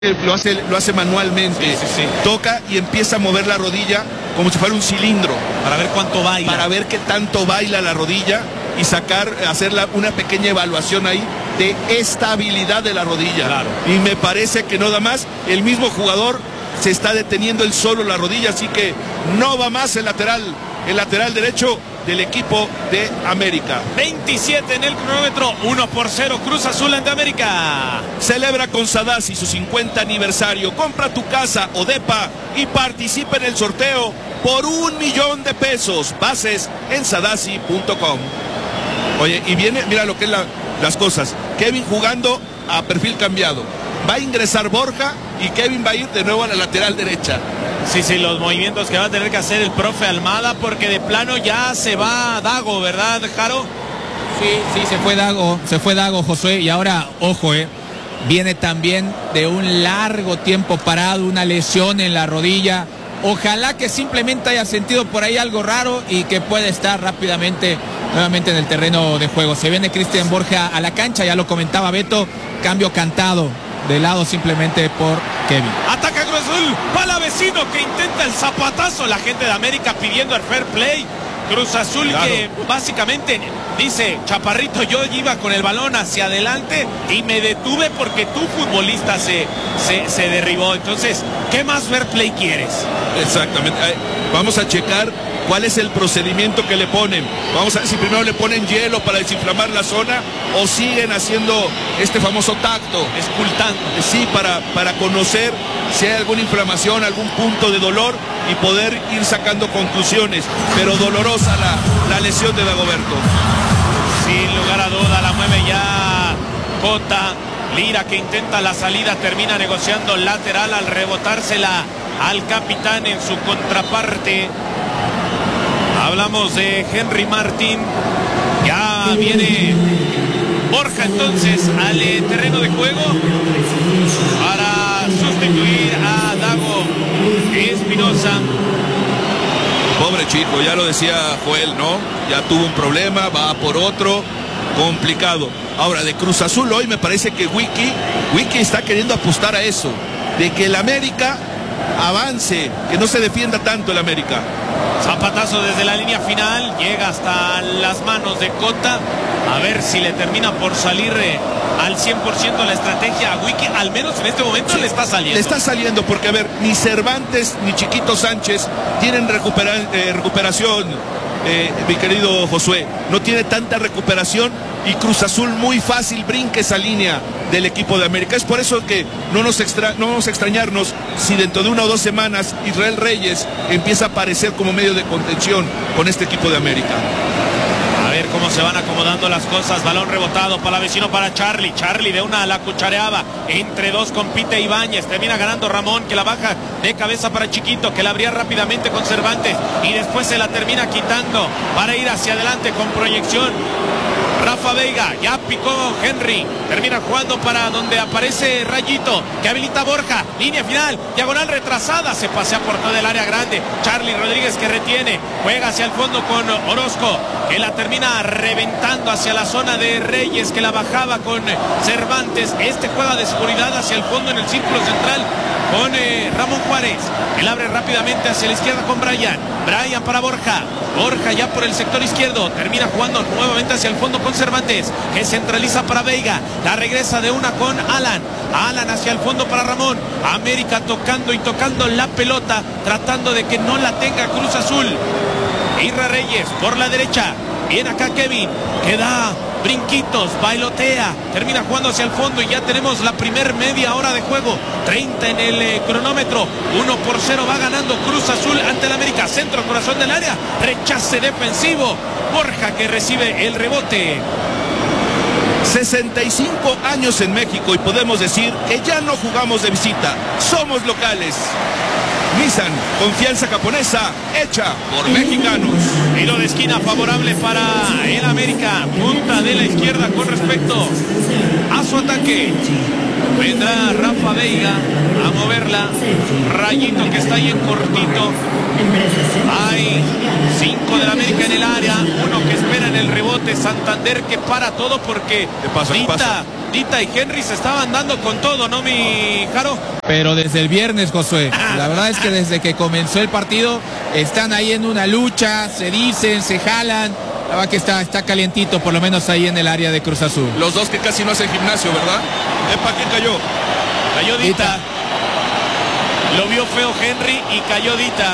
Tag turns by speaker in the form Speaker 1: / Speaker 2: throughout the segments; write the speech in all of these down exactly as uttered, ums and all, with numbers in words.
Speaker 1: Lo hace, lo hace manualmente,
Speaker 2: sí, sí, sí.
Speaker 1: Toca y empieza a mover la rodilla como si fuera un cilindro.
Speaker 2: Para ver cuánto baila.
Speaker 1: Para ver qué tanto baila la rodilla y sacar, hacer la, una pequeña evaluación ahí de estabilidad de la rodilla.
Speaker 2: Claro.
Speaker 1: Y me parece que no da más. El mismo jugador se está deteniendo él solo la rodilla, así que no va más el lateral, el lateral derecho del equipo de América.
Speaker 2: veintisiete en el cronómetro, uno por cero, Cruz Azul ante América.
Speaker 1: Celebra con Sadasi su cincuenta aniversario. Compra tu casa o depa y participa en el sorteo por un millón de pesos. Bases en sadasi punto com. Oye, y viene, mira lo que es la, las cosas. Kevin jugando a perfil cambiado. Va a ingresar Borja y Kevin va a ir de nuevo a la lateral derecha.
Speaker 2: Sí, sí, los movimientos que va a tener que hacer el profe Almada, porque de plano ya se va Dago, ¿verdad, Jaro?
Speaker 3: Sí, sí, se fue Dago, se fue Dago, Josué, y ahora, ojo, eh, viene también de un largo tiempo parado, una lesión en la rodilla. Ojalá que simplemente haya sentido por ahí algo raro y que pueda estar rápidamente nuevamente en el terreno de juego. Se viene Cristian Borja a la cancha, ya lo comentaba Beto, cambio cantado de lado simplemente por Kevin.
Speaker 2: Ataca Cruz Azul, Palavecino que intenta el zapatazo, la gente de América pidiendo el fair play. Cruz Azul, claro, que básicamente dice, Chaparrito, yo iba con el balón hacia adelante y me detuve porque tu futbolista se, se, se derribó. Entonces, ¿qué más fair play quieres?
Speaker 1: Exactamente. Vamos a checar cuál es el procedimiento que le ponen. Vamos a ver si primero le ponen hielo para desinflamar la zona o siguen haciendo este famoso tacto.
Speaker 2: Escultando.
Speaker 1: Sí, para, para conocer si hay alguna inflamación, algún punto de dolor y poder ir sacando conclusiones. Pero dolorosa la, la lesión de Dagoberto.
Speaker 2: Sin lugar a duda, la mueve ya Cota. Lira que intenta la salida, termina negociando lateral al rebotársela al capitán en su contraparte. Hablamos de Henry Martín. Ya viene Borja entonces al terreno de juego para sustituir a Dago Espinosa.
Speaker 1: Pobre chico, ya lo decía Joel, ¿no? Ya tuvo un problema, va por otro, complicado. Ahora, de Cruz Azul hoy me parece que Wiki, Wiki está queriendo apostar a eso, de que el América avance, que no se defienda tanto el América.
Speaker 2: Zapatazo desde la línea final, llega hasta las manos de Cota, a ver si le termina por salir eh, al cien por ciento la estrategia a Wiki, al menos en este momento sí, le está saliendo.
Speaker 1: Le está saliendo porque, a ver, ni Cervantes ni Chiquito Sánchez tienen recupera, eh, recuperación, eh, mi querido Josué, no tiene tanta recuperación y Cruz Azul muy fácil brinca esa línea del equipo de América. Es por eso que no nos, extra, no vamos a extrañarnos si dentro de una o dos semanas Israel Reyes empieza a aparecer como medio de contención con este equipo de América.
Speaker 2: A ver cómo se van acomodando las cosas. Balón rebotado, Palavecino para Charlie. Charlie de una la cuchareaba. Entre dos compite Ibáñez. Termina ganando Ramón, que la baja de cabeza para Chiquito, que la abría rápidamente con Cervantes. Y después se la termina quitando para ir hacia adelante con proyección. Rafa Veiga, ya picó Henry, termina jugando para donde aparece Rayito, que habilita Borja, línea final, diagonal retrasada, se pasea por todo el área grande, Charlie Rodríguez que retiene, juega hacia el fondo con Orozco, que la termina reventando hacia la zona de Reyes, que la bajaba con Cervantes, este juega de seguridad hacia el fondo en el círculo central, con eh, Ramón Juárez, él abre rápidamente hacia la izquierda con Brian, Brian para Borja, Borja ya por el sector izquierdo, termina jugando nuevamente hacia el fondo con Cervantes, que centraliza para Veiga, la regresa de una con Alan, Alan hacia el fondo para Ramón, América tocando y tocando la pelota, tratando de que no la tenga Cruz Azul. Irra Reyes por la derecha, viene acá Kevin, que da brinquitos, bailotea, termina jugando hacia el fondo y ya tenemos la primer media hora de juego, treinta en el eh, cronómetro, uno por cero va ganando Cruz Azul ante el América, centro corazón del área, rechace defensivo, Borja que recibe el rebote.
Speaker 1: sesenta y cinco años en México y podemos decir que ya no jugamos de visita, somos locales. Nissan, confianza japonesa, hecha por mexicanos.
Speaker 2: Tiro de esquina favorable para el América. Punta de la izquierda con respecto a su ataque. Vendrá Rafa Veiga a moverla. Rayito que está ahí en cortito. Hay cinco del América en el área, uno que espera en el rebote, Santander que para todo porque
Speaker 1: ¿Qué pasa? ¿Qué
Speaker 2: Dita,
Speaker 1: pasa?
Speaker 2: Dita y Henry se estaban dando con todo, ¿no, mi Jaro?
Speaker 3: Pero desde el viernes, Josué, la verdad es que desde que comenzó el partido están ahí en una lucha, se dicen, se jalan. La verdad que está, está calientito, por lo menos ahí en el área de Cruz Azul.
Speaker 1: Los dos que casi no hacen gimnasio, ¿verdad? Epa, ¿quién cayó?
Speaker 2: Cayó Dita. Lo vio feo Henry y cayó Dita.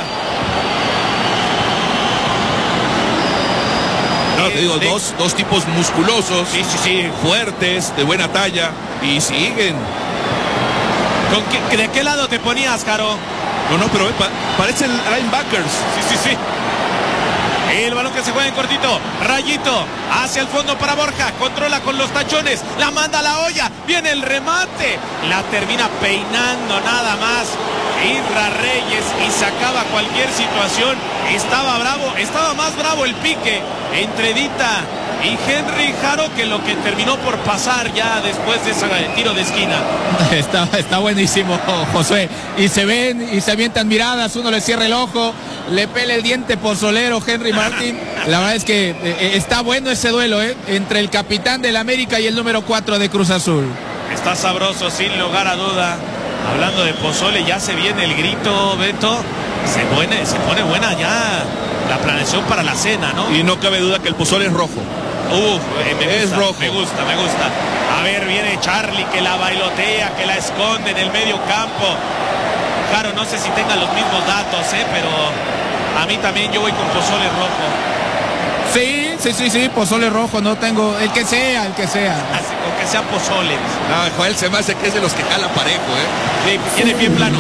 Speaker 1: No, te digo,
Speaker 2: de...
Speaker 1: dos, dos tipos musculosos,
Speaker 2: sí, sí, sí.
Speaker 1: fuertes, de buena talla, y siguen.
Speaker 2: ¿Con qué, ¿De qué lado te ponías, Jaro?
Speaker 1: No, no, pero pa parecen linebackers.
Speaker 2: Sí, sí, sí. El balón que se juega en cortito. Rayito hacia el fondo para Borja. Controla con los tachones. La manda a la olla. Viene el remate. La termina peinando nada más Isra Reyes y sacaba cualquier situación. Estaba bravo. Estaba más bravo el pique entre Dita y Henry, Jaro, que lo que terminó por pasar ya después de ese tiro de esquina.
Speaker 3: Está, está buenísimo, Josué. Y se ven y se avientan miradas, uno le cierra el ojo, le pela el diente pozolero Henry Martin. La verdad es que eh, está bueno ese duelo, ¿eh? Entre el capitán del América y el número cuatro de Cruz Azul.
Speaker 2: Está sabroso, sin lugar a duda. Hablando de pozole, ya se viene el grito, Beto. Se pone, se pone buena ya la planeación para la cena, ¿no?
Speaker 1: Y no cabe duda que el pozole es rojo.
Speaker 2: Uf, eh, me
Speaker 1: es
Speaker 2: gusta,
Speaker 1: rojo.
Speaker 2: Me gusta, me gusta. A ver, viene Charlie que la bailotea, que la esconde en el medio campo. Claro, no sé si tengan los mismos datos, ¿eh? Pero a mí también yo voy con pozole rojo.
Speaker 3: Sí, sí, sí, sí, pozole rojo, no tengo, el que sea, el que sea.
Speaker 2: Así, con que sea pozole.
Speaker 1: No, Joel se me hace que es de los que jala parejo, ¿eh?
Speaker 2: Sí, tiene pie plano.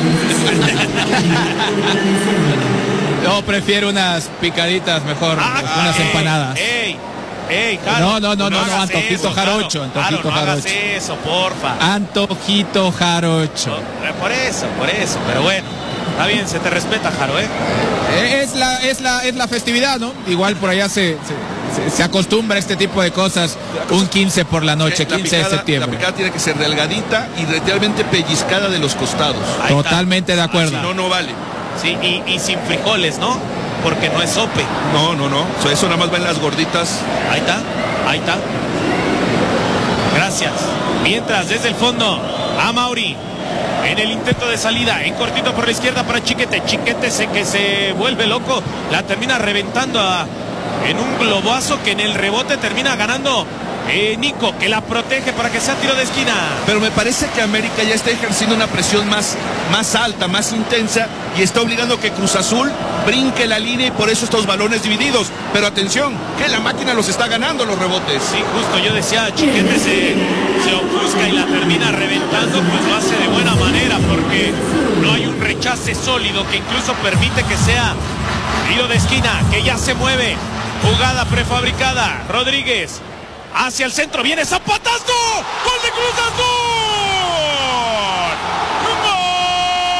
Speaker 3: Yo prefiero unas picaditas mejor,
Speaker 2: Ah,
Speaker 3: unas
Speaker 2: ey,
Speaker 3: empanadas.
Speaker 2: Ey, ey, Jaro,
Speaker 3: No, no, no, no, no,
Speaker 2: hagas
Speaker 3: antojito
Speaker 2: eso,
Speaker 3: jarocho,
Speaker 2: Jaro.
Speaker 3: antojito
Speaker 2: Jaro, no hagas
Speaker 3: jarocho.
Speaker 2: eso, porfa.
Speaker 3: Antojito jarocho.
Speaker 2: No, por eso, por eso, pero bueno. Está bien, se te respeta, Jaro, ¿eh?
Speaker 3: Es la, es la, es la festividad, ¿no? Igual por allá se, se, se acostumbra a este tipo de cosas. Un quince por la noche,
Speaker 1: La
Speaker 3: quince
Speaker 1: picada,
Speaker 3: de septiembre.
Speaker 1: La picada tiene que ser delgadita y realmente pellizcada de los costados.
Speaker 2: Ahí
Speaker 3: Totalmente
Speaker 2: está.
Speaker 3: de acuerdo.
Speaker 1: Si no, no vale.
Speaker 2: Sí, y, y sin frijoles, ¿no? Porque no es sope.
Speaker 1: No, no, no. O sea, eso nada más va en las gorditas.
Speaker 2: Ahí está, ahí está. Gracias. Mientras, desde el fondo, a Mauri. En el intento de salida, en cortito por la izquierda para Chiquete. Chiquete se, que se vuelve loco. La termina reventando a, en un globazo que en el rebote termina ganando eh, Nico, que la protege para que sea tiro de esquina.
Speaker 1: Pero me parece que América ya está ejerciendo una presión más, más alta, más intensa y está obligando a que Cruz Azul brinque la línea y por eso estos balones divididos. Pero atención, que la máquina los está ganando los rebotes.
Speaker 2: Sí, justo yo decía, Chiquete se, se ofusca y la termina reventando, pues lo hace de buena manera porque no hay un rechace sólido que incluso permite que sea tiro de esquina, que ya se mueve. Jugada prefabricada, Rodríguez hacia el centro, viene Zapatazo, ¡gol